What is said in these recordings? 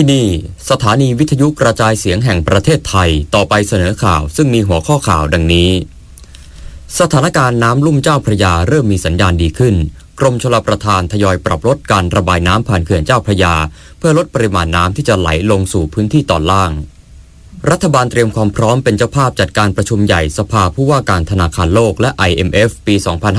ที่นี่สถานีวิทยุกระจายเสียงแห่งประเทศไทยต่อไปเสนอข่าวซึ่งมีหัวข้อข่าวดังนี้สถานการณ์น้ำลุ่มเจ้าพระยาเริ่มมีสัญญาณดีขึ้นกรมชลประทานทยอยปรับลดการระบายน้ำผ่านเขื่อนเจ้าพระยาเพื่อลดปริมาณน้ำที่จะไหลลงสู่พื้นที่ตอนล่างรัฐบาลเตรียมความพร้อมเป็นเจ้าภาพจัดการประชุมใหญ่สภาผู้ว่าการธนาคารโลกและ IMF ปี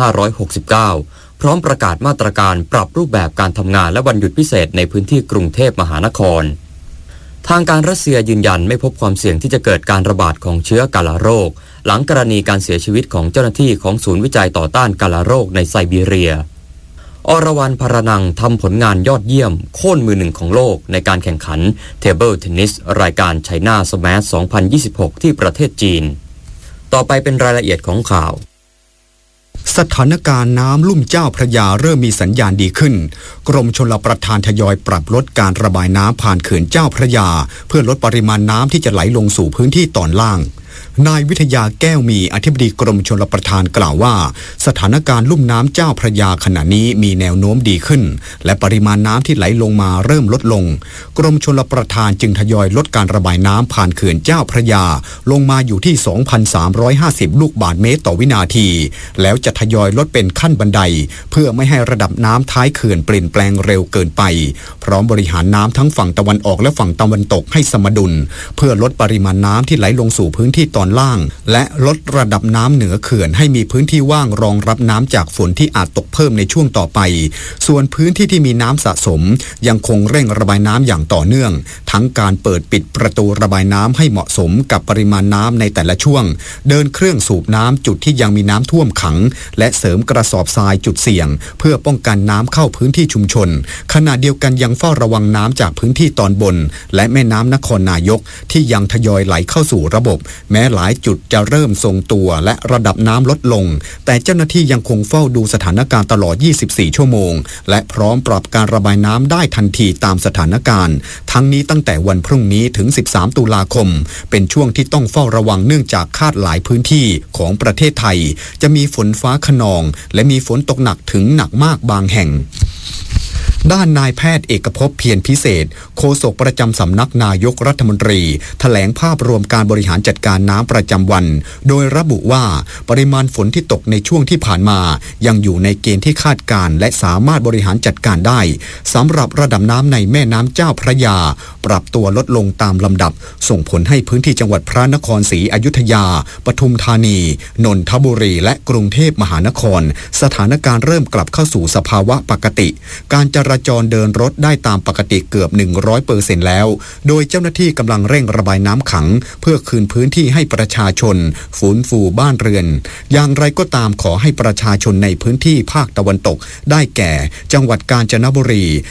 2569 พร้อมประกาศมาตรการปรับรูปแบบการทำงานและวันหยุดพิเศษในพื้นที่กรุงเทพมหานครทางการรัสเซียยืนยันไม่พบความเสี่ยงที่จะเกิดการระบาดของเชื้อกาฬโรคหลังกรณีการเสียชีวิตของเจ้าหน้าที่ของศูนย์วิจัยต่อต้านกาฬโรคในไซบีเรียอรวรรณ พรนังทำผลงานยอดเยี่ยมโค่นมือหนึ่งของโลกในการแข่งขันเทเบิลเทนนิสรายการไชน่าสแมช 2026 ที่ประเทศจีนต่อไปเป็นรายละเอียดของข่าวสถานการณ์น้ำลุ่มเจ้าพระยาเริ่มมีสัญญาณดีขึ้นกรมชลประทานทยอยปรับลดการระบายน้ำผ่านเขื่อนเจ้าพระยาเพื่อลดปริมาณน้ำที่จะไหลลงสู่พื้นที่ตอนล่างนายวิทยาแก้วมีอธิบดีกรมชลประทานกล่าวว่าสถานการณ์ลุ่มน้ำเจ้าพระยาขณะนี้มีแนวโน้มดีขึ้นและปริมาณน้ำที่ไหลลงมาเริ่มลดลงกรมชลประทานจึงทยอยลดการระบายน้ำผ่านเขื่อนเจ้าพระยาลงมาอยู่ที่ 2,350 ลูกบาศก์เมตรต่อวินาทีแล้วจะทยอยลดเป็นขั้นบันไดเพื่อไม่ให้ระดับน้ำท้ายเขื่อนเปลี่ยนแปลงเร็วเกินไปพร้อมบริหารน้ำทั้งฝั่งตะวันออกและฝั่งตะวันตกให้สมดุลเพื่อลดปริมาณน้ำที่ไหลลงสู่พื้นที่ตอนล่างและลดระดับน้ำเหนือเขื่อนให้มีพื้นที่ว่างรองรับน้ำจากฝนที่อาจตกเพิ่มในช่วงต่อไปส่วนพื้นที่ที่มีน้ำสะสมยังคงเร่งระบายน้ำอย่างต่อเนื่องทั้งการเปิดปิดประตูระบายน้ำให้เหมาะสมกับปริมาณน้ำในแต่ละช่วงเดินเครื่องสูบน้ำจุดที่ยังมีน้ำท่วมขังและเสริมกระสอบทรายจุดเสี่ยงเพื่อป้องกันน้ำเข้าพื้นที่ชุมชนขณะเดียวกันยังเฝ้าระวังน้ำจากพื้นที่ตอนบนและแม่น้ำนครนายกที่ยังทยอยไหลเข้าสู่ระบบแม้หลายจุดจะเริ่มทรงตัวและระดับน้ำลดลงแต่เจ้าหน้าที่ยังคงเฝ้าดูสถานการณ์ตลอด 24 ชั่วโมงและพร้อมปรับการระบายน้ำได้ทันทีตามสถานการณ์ทั้งนี้ตั้งแต่วันพรุ่งนี้ถึง 13 ตุลาคมเป็นช่วงที่ต้องเฝ้าระวังเนื่องจากคาดหลายพื้นที่ของประเทศไทยจะมีฝนฟ้าคะนองและมีฝนตกหนักถึงหนักมากบางแห่งด้านนายแพทย์เอกภพเพียรพิเศษโฆษกประจำสำนักนายกรัฐมนตรีแถลงภาพรวมการบริหารจัดการน้ำประจำวันโดยระบุว่าปริมาณฝนที่ตกในช่วงที่ผ่านมายังอยู่ในเกณฑ์ที่คาดการและสามารถบริหารจัดการได้สำหรับระดับน้ำในแม่น้ำเจ้าพระยาปรับตัวลดลงตามลำดับส่งผลให้พื้นที่จังหวัดพระนครศรีอยุธยาปทุมธานีนนทบุรีและกรุงเทพมหานครสถานการณ์เริ่มกลับเข้าสู่สภาวะปกติการจราจรเดินรถได้ตามปกติเกือบ 100% แล้วโดยเจ้าหน้าที่กำลังเร่งระบายน้ำขังเพื่อคืนพื้นที่ให้ประชาชนฟื้นฟูบ้านเรือนอย่างไรก็ตามขอให้ประชาชนในพื้นที่ภาคตะวันตกได้แก่จังหวัดกาญจนบุรี